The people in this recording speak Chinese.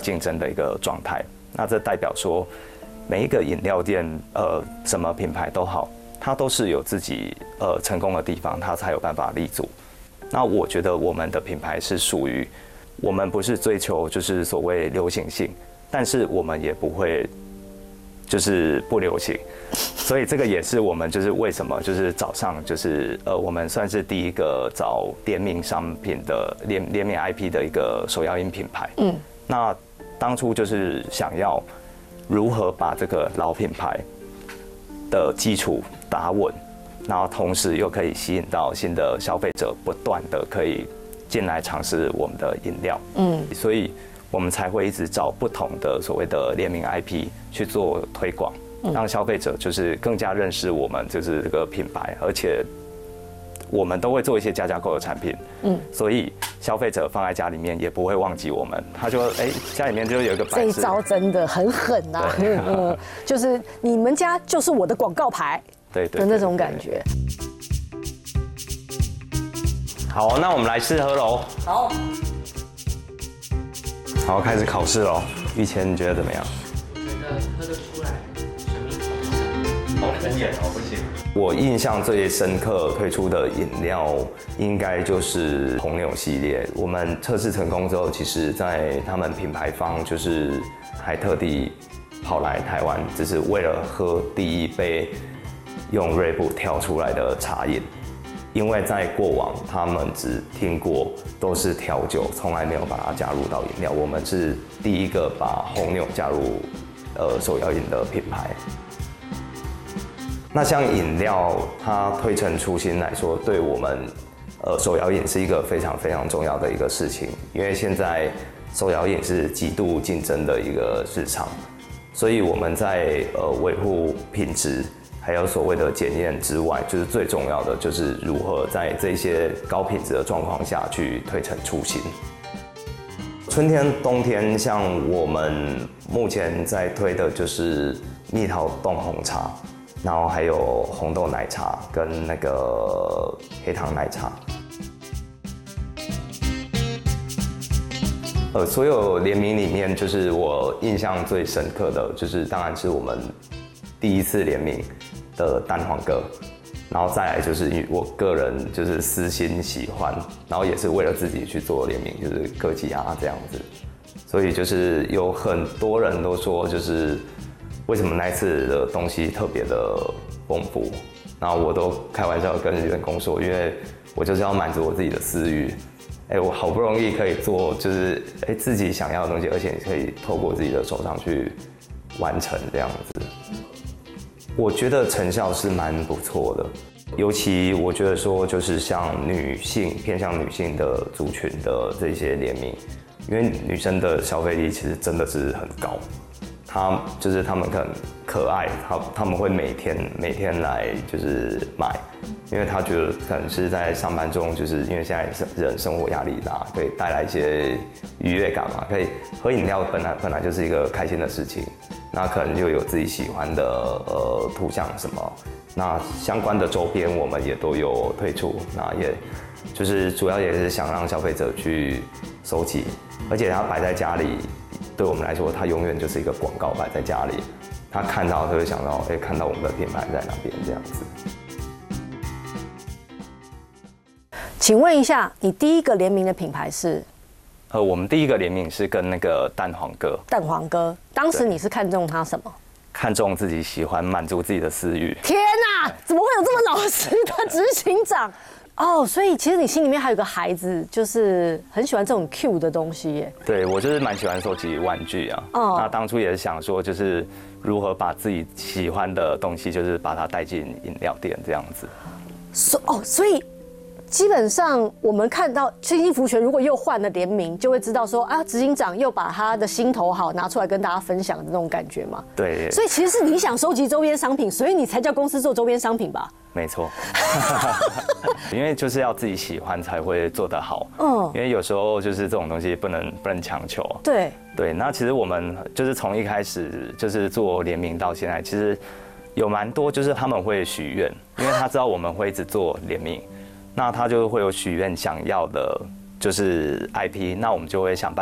竞争的一个状态。那这代表说，每一个饮料店，什么品牌都好，它都是有自己成功的地方，它才有办法立足。那我觉得我们的品牌是属于，我们不是追求就是所谓流行性，但是我们也不会就是不流行。所以这个也是我们就是为什么就是早上就是我们算是第一个找联名商品的联名 IP 的一个手摇饮品牌。那当初就是想要如何把这个老品牌的基础打稳，然后同时又可以吸引到新的消费者，不断的可以进来尝试我们的饮料。所以我们才会一直找不同的所谓的联名 IP 去做推广，让消费者就是更加认识我们就是这个品牌，而且我们都会做一些家家购的产品，所以消费者放在家里面也不会忘记我们，他就家里面就有一个摆饰。 这一招真的很狠啊！就是你们家就是我的广告牌，对的那种感觉。 好，那我们来试喝喽。好，开始考试喽。玉谦，你觉得怎么样？ 我觉得喝得出来神秘好敷衍哦，不行。 我印象最深刻推出的饮料应该就是红牛系列。我们测试成功之后，其实在他们品牌方就是还特地跑来台湾，只是为了喝第一杯用瑞布调出来的茶饮。因为在过往他们只听过都是调酒，从来没有把它加入到饮料。我们是第一个把红牛加入手摇饮的品牌。那像饮料，它推陈出新来说，对我们手摇饮是一个非常非常重要的一个事情。因为现在手摇饮是极度竞争的一个市场，所以我们在维护品质，还有所谓的检验之外，就是最重要的就是如何在这些高品质的状况下去推陈出新。春天、冬天，像我们目前在推的就是蜜桃冻红茶，然后还有红豆奶茶跟那个黑糖奶茶。所有联名里面，就是我印象最深刻的，就是当然是我们第一次联名的蛋黄哥，然后再来就是我个人就是私心喜欢，然后也是为了自己去做联名，就是哥吉拉这样子。所以就是有很多人都说，就是为什么那一次的东西特别的丰富，然后我都开玩笑跟员工说，因为我就是要满足我自己的私欲。我好不容易可以做，就是自己想要的东西，而且可以透过自己的手上去完成这样子。我觉得成效是蛮不错的，尤其我觉得说就是像女性偏向女性的族群的这些联名，因为女生的消费力其实真的是很高，她们很可爱，她们会每天来就是买，因为她觉得可能是在上班中，就是因为现在人生活压力大，可以带来一些愉悦感嘛，可以喝饮料本来就是一个开心的事情，那可能就有自己喜欢的图像什么，那相关的周边我们也都有推出，那也就是主要也是想让消费者去收集，而且它摆在家里。对我们来说，它永远就是一个广告摆在家里，他看到就会想到，看到我们的品牌在哪边这样子。 请问一下，你第一个联名的品牌是？ 我们第一个联名是跟那个蛋黄哥。蛋黄哥，当时你是看中他什么？ 看中自己喜欢，满足自己的私欲。 天哪，怎么会有这么老实的执行长？所以其实你心里面还有个孩子，就是很喜欢这种 Q 的东西耶。 对，我就是蛮喜欢收集玩具啊。那当初也是想说，就是如何把自己喜欢的东西，就是把它带进饮料店这样子。 所以基本上我们看到清新福泉如果又换了联名，就会知道说执行长又把他的心头好拿出来跟大家分享的那种感觉嘛。 对。 所以其实是你想收集周边商品，所以你才叫公司做周边商品吧？ 没错，因为就是要自己喜欢才会做得好。因为有时候就是这种东西不能强求。 对。 那其实我们就是从一开始就是做联名到现在，其实有蛮多就是他们会许愿，因为他知道我们会一直做联名，那他就会有许愿想要的就是 IP， 那我们就会想办法。